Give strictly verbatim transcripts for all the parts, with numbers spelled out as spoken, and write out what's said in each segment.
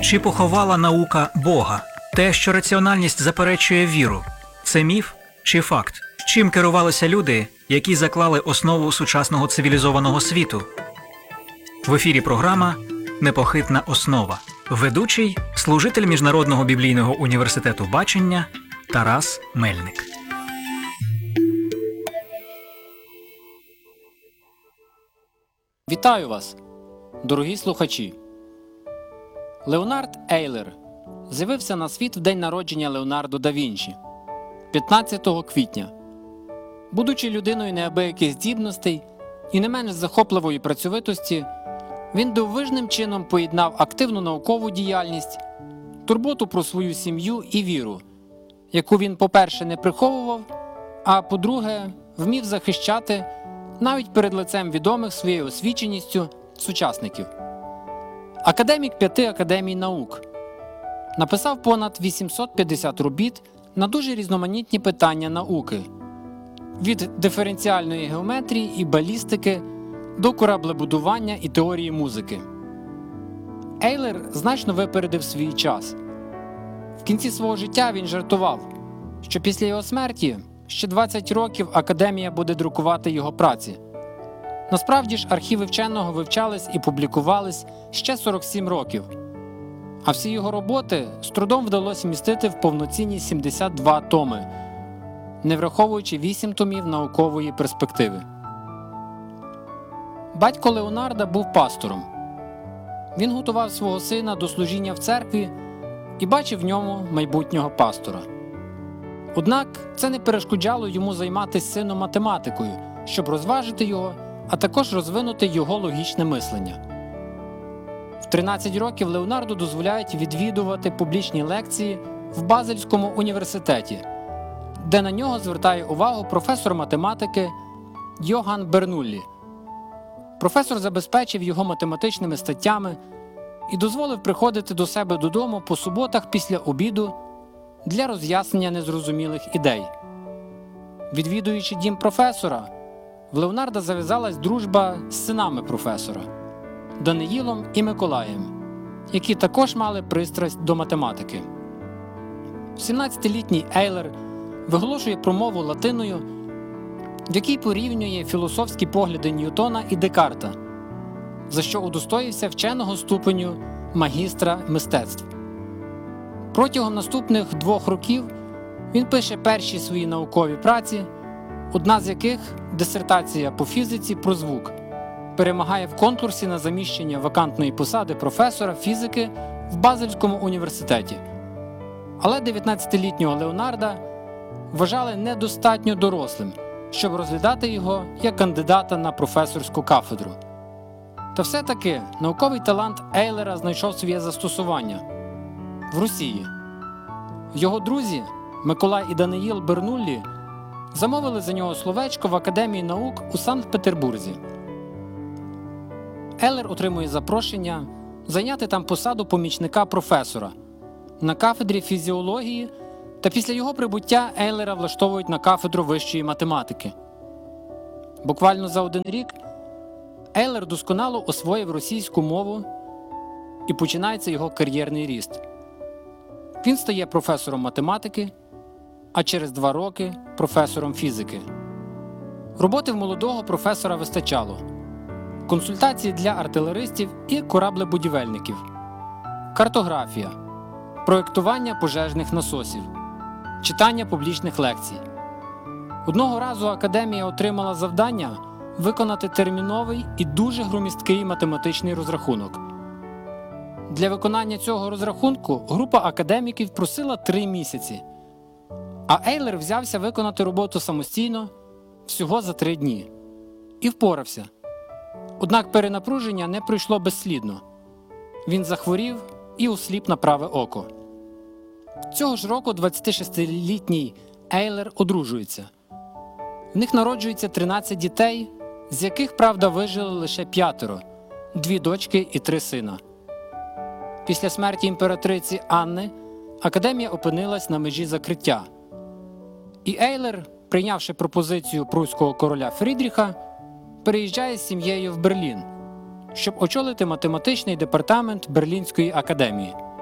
Чи поховала наука Бога? Те, що раціональність заперечує віру – це міф чи факт? Чим керувалися люди, які заклали основу сучасного цивілізованого світу? В ефірі програма «Непохитна основа». Ведучий – служитель Міжнародного біблійного університету бачення Тарас Мельник. Вітаю вас, дорогі слухачі! Леонард Ейлер з'явився на світ в день народження Леонардо да Вінчі – п'ятнадцятого квітня. Будучи людиною неабияких здібностей і не менш захопливої працьовитості, він дивовижним чином поєднав активну наукову діяльність, турботу про свою сім'ю і віру, яку він, по-перше, не приховував, а, по-друге, вмів захищати навіть перед лицем відомих своєю освіченістю сучасників. Академік п'яти академій наук. Написав понад вісімсот п'ятдесят робіт на дуже різноманітні питання науки. Від диференціальної геометрії і балістики до кораблебудування і теорії музики. Ейлер значно випередив свій час. В кінці свого життя він жартував, що після його смерті ще двадцять років Академія буде друкувати його праці. Насправді ж архіви вченого вивчались і публікувались ще сорок сім років, а всі його роботи з трудом вдалося вмістити в повноцінні сімдесят два томи, не враховуючи вісім томів наукової перспективи. Батько Леонарда був пастором. Він готував свого сина до служіння в церкві і бачив в ньому майбутнього пастора. Однак це не перешкоджало йому займатися сином математикою, щоб розважити його, а також розвинути його логічне мислення. В тринадцять років Леонарду дозволяють відвідувати публічні лекції в Базельському університеті, де на нього звертає увагу професор математики Йоганн Бернуллі. Професор забезпечив його математичними статтями і дозволив приходити до себе додому по суботах після обіду для роз'яснення незрозумілих ідей. Відвідуючи дім професора, в Леонарда зав'язалась дружба з синами професора – Даниїлом і Миколаєм, які також мали пристрасть до математики. сімнадцятилітній Ейлер виголошує промову латиною, в якій порівнює філософські погляди Ньютона і Декарта, за що удостоївся вченого ступеню магістра мистецтв. Протягом наступних двох років він пише перші свої наукові праці, одна з яких – дисертація по фізиці про звук, перемагає в конкурсі на заміщення вакантної посади професора фізики в Базельському університеті. Але дев'ятнадцятилітнього Леонарда вважали недостатньо дорослим, щоб розглядати його як кандидата на професорську кафедру. Та все-таки науковий талант Ейлера знайшов своє застосування в Росії. Його друзі Миколай і Даниїл Бернуллі замовили за нього словечко в Академії наук у Санкт-Петербурзі. Ейлер отримує запрошення зайняти там посаду помічника професора на кафедрі фізіології, та після його прибуття Ейлера влаштовують на кафедру вищої математики. Буквально за один рік Ейлер досконало освоїв російську мову і починається його кар'єрний ріст. Він стає професором математики, а через два роки – професором фізики. Роботи в молодого професора вистачало. Консультації для артилеристів і кораблебудівельників. Картографія. Проєктування пожежних насосів. Читання публічних лекцій. Одного разу Академія отримала завдання виконати терміновий і дуже громісткий математичний розрахунок. Для виконання цього розрахунку група академіків просила три місяці, а Ейлер взявся виконати роботу самостійно всього за три дні. І впорався. Однак перенапруження не пройшло безслідно. Він захворів і осліп на праве око. Цього ж року двадцятишестилітній Ейлер одружується. В них народжується тринадцять дітей, з яких, правда, вижили лише п'ятеро – дві дочки і три сина. Після смерті імператриці Анни Академія опинилась на межі закриття. І Ейлер, прийнявши пропозицію прусського короля Фрідріха, переїжджає з сім'єю в Берлін, щоб очолити математичний департамент Берлінської академії.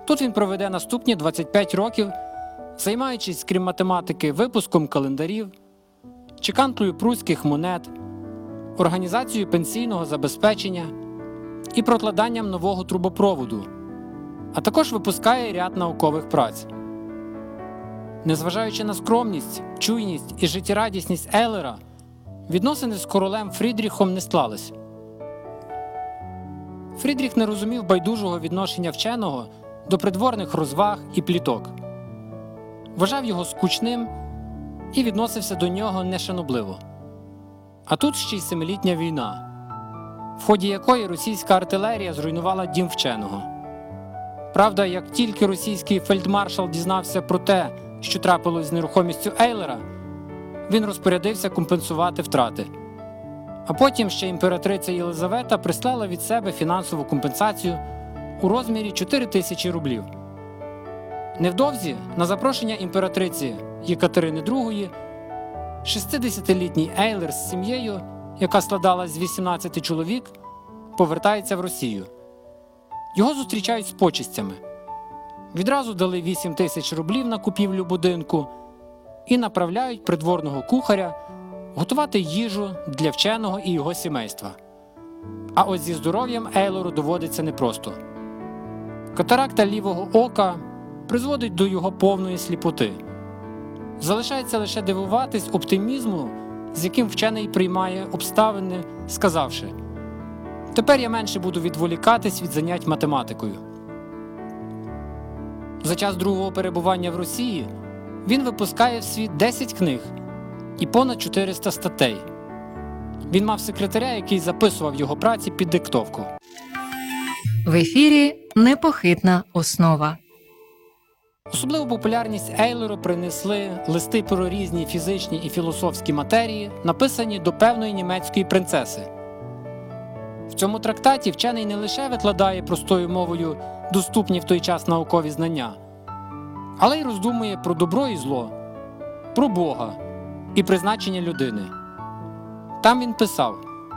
Тут він проведе наступні двадцять п'ять років, займаючись, крім математики, випуском календарів, чеканкою прусських монет, організацією пенсійного забезпечення і прокладанням нового трубопроводу, а також випускає ряд наукових праць. Незважаючи на скромність, чуйність і життєрадісність Ейлера, відносини з королем Фрідріхом не склались. Фрідріх не розумів байдужого відношення вченого до придворних розваг і пліток. Вважав його скучним і відносився до нього нешанобливо. А тут ще й семилітня війна, в ході якої російська артилерія зруйнувала дім вченого. Правда, як тільки російський фельдмаршал дізнався про те, що трапилось з нерухомістю Ейлера, він розпорядився компенсувати втрати. А потім ще імператриця Єлизавета прислала від себе фінансову компенсацію у розмірі чотири тисячі рублів. Невдовзі, на запрошення імператриці Єкатерини другої, шістдесятилітній Ейлер з сім'єю, яка складалась з вісімнадцяти чоловік, повертається в Росію. Його зустрічають з почестями. Відразу дали вісім тисяч рублів на купівлю будинку і направляють придворного кухаря готувати їжу для вченого і його сімейства. А ось зі здоров'ям Ейлеру доводиться непросто. Катаракта лівого ока призводить до його повної сліпоти. Залишається лише дивуватись оптимізму, з яким вчений приймає обставини, сказавши: «Тепер я менше буду відволікатись від занять математикою». За час другого перебування в Росії він випускає в світ десять книг і понад чотириста статей. Він мав секретаря, який записував його праці під диктовку. В ефірі «Непохитна основа». Особливу популярність Ейлеру принесли листи про різні фізичні і філософські матерії, написані до певної німецької принцеси. В цьому трактаті вчений не лише викладає простою мовою доступні в той час наукові знання, але й роздумує про добро і зло, про Бога і призначення людини. Там він писав: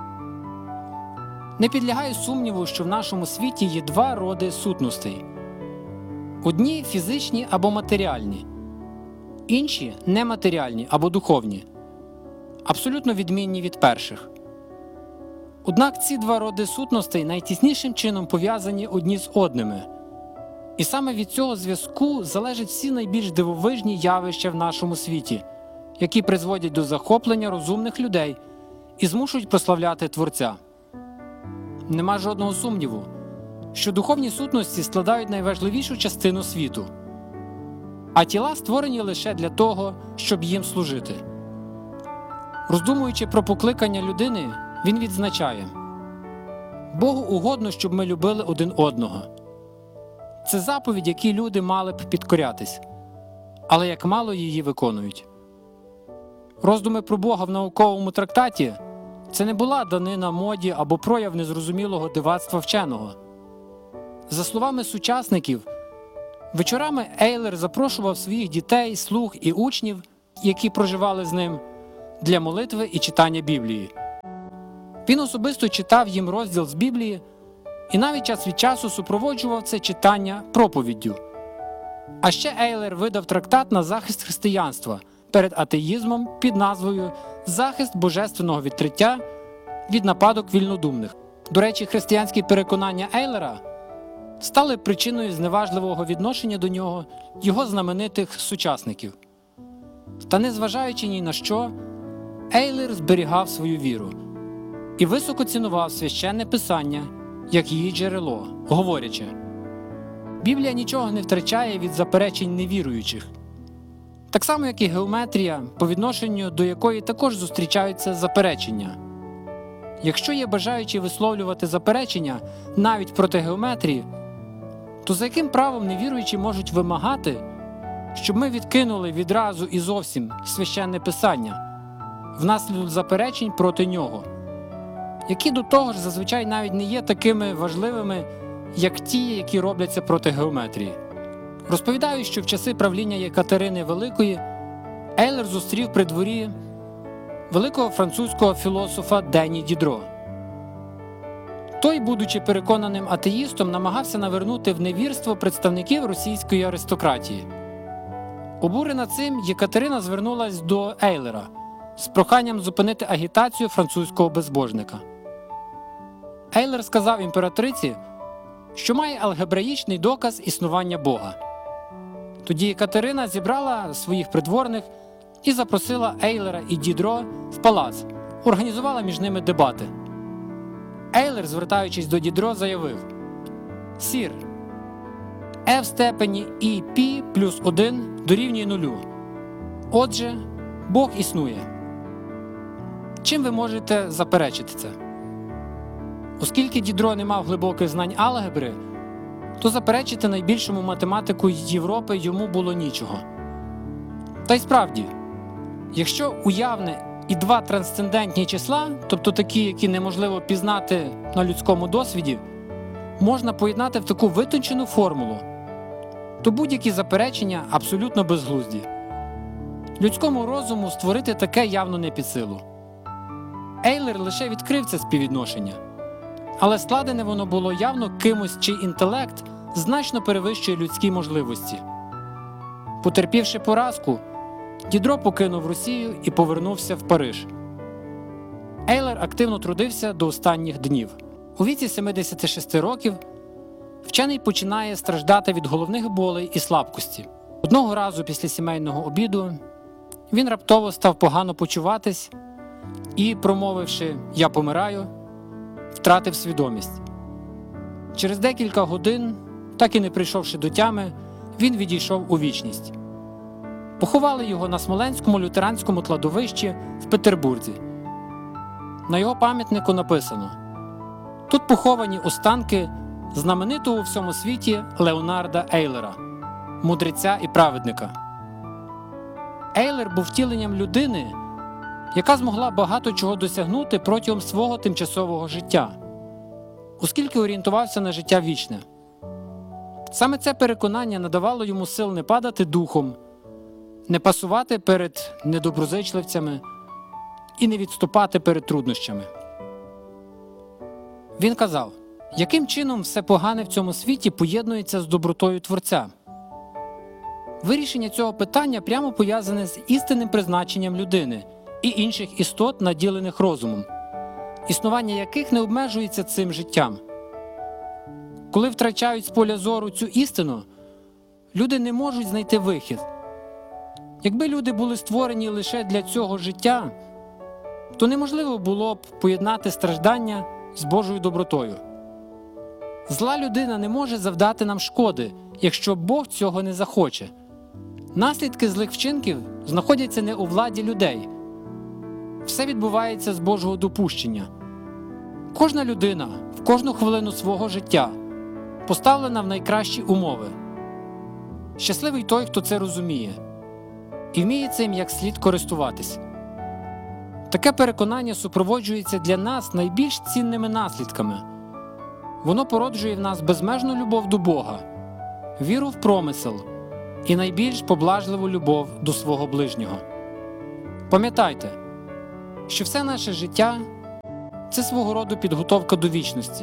«Не підлягає сумніву, що в нашому світі є два роди сутностей. Одні – фізичні або матеріальні, інші – нематеріальні або духовні, абсолютно відмінні від перших. Однак ці два роди сутностей найтіснішим чином пов'язані одні з одними. І саме від цього зв'язку залежать всі найбільш дивовижні явища в нашому світі, які призводять до захоплення розумних людей і змушують прославляти Творця. Нема жодного сумніву, що духовні сутності складають найважливішу частину світу, а тіла створені лише для того, щоб їм служити». Роздумуючи про покликання людини, він відзначає: «Богу угодно, щоб ми любили один одного. Це заповідь, якій люди мали б підкорятись, але як мало її виконують». Роздуми про Бога в науковому трактаті – це не була данина моді або прояв незрозумілого дивацтва вченого. За словами сучасників, вечорами Ейлер запрошував своїх дітей, слуг і учнів, які проживали з ним, для молитви і читання Біблії. Він особисто читав їм розділ з Біблії і навіть час від часу супроводжував це читання проповіддю. А ще Ейлер видав трактат на захист християнства перед атеїзмом під назвою «Захист божественного відкриття від нападок вільнодумних». До речі, християнські переконання Ейлера стали причиною зневажливого відношення до нього його знаменитих сучасників. Та незважаючи ні на що, Ейлер зберігав свою віру і високо цінував священне писання як її джерело, говорячи: «Біблія нічого не втрачає від заперечень невіруючих». Так само, як і геометрія, по відношенню до якої також зустрічаються заперечення. Якщо є бажаючі висловлювати заперечення навіть проти геометрії, то за яким правом невіруючі можуть вимагати, щоб ми відкинули відразу і зовсім священне писання внаслідок заперечень проти нього, які до того ж зазвичай навіть не є такими важливими, як ті, які робляться проти геометрії. Розповідають, що в часи правління Єкатерини Великої Ейлер зустрів при дворі великого французького філософа Дені Дідро. Той, будучи переконаним атеїстом, намагався навернути в невірство представників російської аристократії. Обурена цим, Єкатерина звернулась до Ейлера з проханням зупинити агітацію французького безбожника. Ейлер сказав імператриці, що має алгебраїчний доказ існування Бога. Тоді Єкатерина зібрала своїх придворних і запросила Ейлера і Дідро в палац, організувала між ними дебати. Ейлер, звертаючись до Дідро, заявив: «Сір, e в степені і пі плюс один дорівнює нулю. Отже, Бог існує. Чим ви можете заперечити це?» Оскільки Дідро не мав глибоких знань алгебри, то заперечити найбільшому математику Європи йому було нічого. Та й справді, якщо уявне і два трансцендентні числа, тобто такі, які неможливо пізнати на людському досвіді, можна поєднати в таку витончену формулу, то будь-які заперечення абсолютно безглузді. Людському розуму створити таке явно не під силу. Ейлер лише відкрив це співвідношення, але складене воно було явно кимось, чий інтелект значно перевищує людські можливості. Потерпівши поразку, Дідро покинув Росію і повернувся в Париж. Ейлер активно трудився до останніх днів. У віці сімдесят шість років вчений починає страждати від головних болей і слабкості. Одного разу після сімейного обіду він раптово став погано почуватись і, промовивши «я помираю», втратив свідомість. Через декілька годин, так і не прийшовши до тями, він відійшов у вічність. Поховали його на Смоленському лютеранському кладовищі в Петербурзі. На його пам'ятнику написано: «Тут поховані останки знаменитого у всьому світі Леонарда Ейлера, мудреця і праведника». Ейлер був втіленням людини, яка змогла багато чого досягнути протягом свого тимчасового життя, оскільки орієнтувався на життя вічне. Саме це переконання надавало йому сил не падати духом, не пасувати перед недоброзичливцями і не відступати перед труднощами. Він казав, яким чином все погане в цьому світі поєднується з добротою Творця? Вирішення цього питання прямо пов'язане з істинним призначенням людини і інших істот, наділених розумом, існування яких не обмежується цим життям. Коли втрачають з поля зору цю істину, люди не можуть знайти вихід. Якби люди були створені лише для цього життя, то неможливо було б поєднати страждання з Божою добротою. Зла людина не може завдати нам шкоди, якщо Бог цього не захоче. Наслідки злих вчинків знаходяться не у владі людей. Все відбувається з Божого допущення. Кожна людина в кожну хвилину свого життя поставлена в найкращі умови. Щасливий той, хто це розуміє і вміє цим як слід користуватись. Таке переконання супроводжується для нас найбільш цінними наслідками. Воно породжує в нас безмежну любов до Бога, віру в промисел і найбільш поблажливу любов до свого ближнього. Пам'ятайте, що все наше життя – це свого роду підготовка до вічності.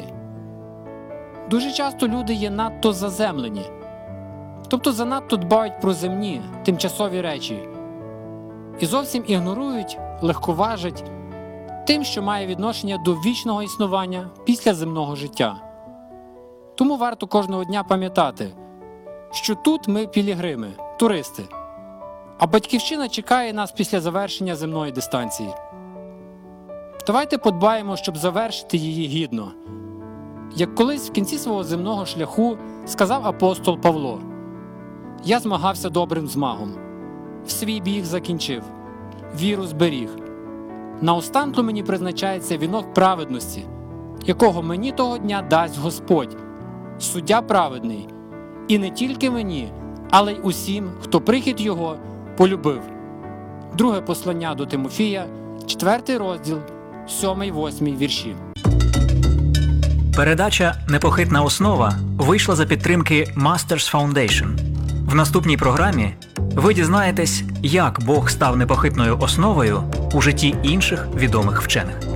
Дуже часто люди є надто заземлені, тобто занадто дбають про земні, тимчасові речі і зовсім ігнорують, легковажать тим, що має відношення до вічного існування після земного життя. Тому варто кожного дня пам'ятати, що тут ми пілігрими, туристи, а батьківщина чекає нас після завершення земної дистанції. Давайте подбаємо, щоб завершити її гідно. Як колись в кінці свого земного шляху сказав апостол Павло: «Я змагався добрим змагом, в свій біг закінчив, віру зберіг. Наостанку мені призначається вінок праведності, якого мені того дня дасть Господь, суддя праведний, і не тільки мені, але й усім, хто прихід його полюбив». Друге послання до Тимофія, четвертий розділ, сьомий-восьмий вірші. Передача «Непохитна основа» вийшла за підтримки Masters Foundation. В наступній програмі ви дізнаєтесь, як Бог став непохитною основою у житті інших відомих вчених.